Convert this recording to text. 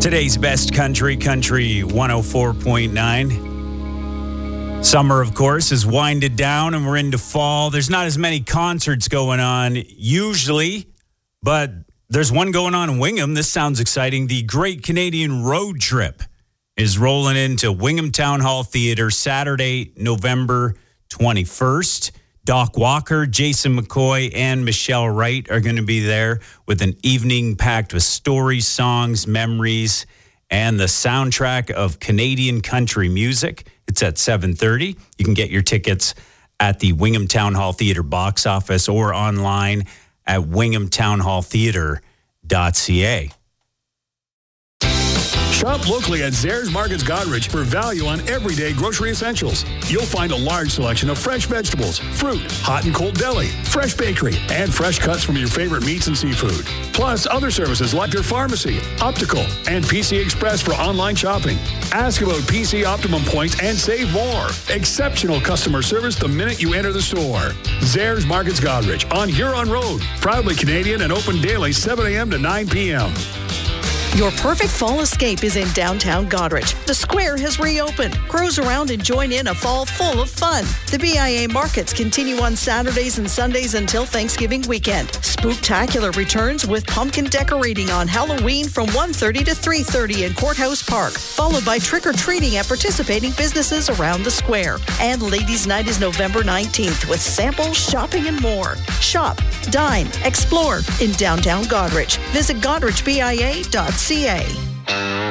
Today's best country 104.9. Summer, of course, is winded down and we're into fall. There's not as many concerts going on usually, but there's one going on in Wingham. This sounds exciting. The Great Canadian Road Trip is rolling into Wingham Town Hall Theatre Saturday, November 21st. Doc Walker, Jason McCoy, and Michelle Wright are going to be there with an evening packed with stories, songs, memories, and the soundtrack of Canadian country music. It's at 7:30. You can get your tickets at the Wingham Town Hall Theatre box office or online at winghamtownhalltheatre.ca. Shop locally at Zehrs Markets Goderich for value on everyday grocery essentials. You'll find a large selection of fresh vegetables, fruit, hot and cold deli, fresh bakery, and fresh cuts from your favorite meats and seafood. Plus other services like your pharmacy, optical, and PC Express for online shopping. Ask about PC Optimum points and save more. Exceptional customer service the minute you enter the store. Zehrs Markets Goderich on Huron Road. Proudly Canadian and open daily 7 a.m. to 9 p.m. Your perfect fall escape is in downtown Goderich. The Square has reopened. Cruise around and join in a fall full of fun. The BIA markets continue on Saturdays and Sundays until Thanksgiving weekend. Spooktacular returns with pumpkin decorating on Halloween from 1:30 to 3:30 in Courthouse Park, followed by trick-or-treating at participating businesses around the Square. And Ladies' Night is November 19th with samples, shopping, and more. Shop, dine, explore in downtown Goderich. Visit goderichbia.ca.